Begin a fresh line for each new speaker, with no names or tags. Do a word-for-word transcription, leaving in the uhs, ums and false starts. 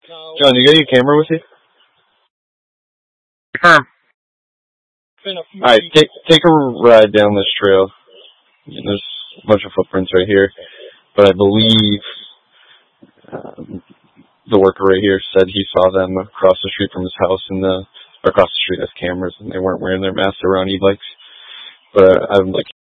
John, you got your camera with you?
Sure.
Alright, take take a ride down this trail. There's a bunch of footprints right here, but I believe um, the worker right here said he saw them across the street from his house, and the across the street has cameras, and they weren't wearing their masks around e-bikes. But I'm like.